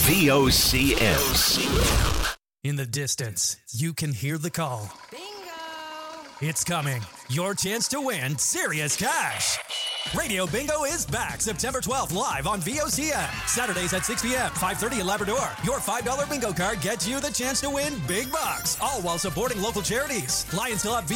VOCM. In the distance, you can hear the call. Bingo! It's coming. Your chance to win serious cash. Radio Bingo is back September 12th live on VOCM. Saturdays at 6 p.m., 5:30 in Labrador. Your $5 bingo card gets you the chance to win big bucks, all while supporting local charities. Lions Club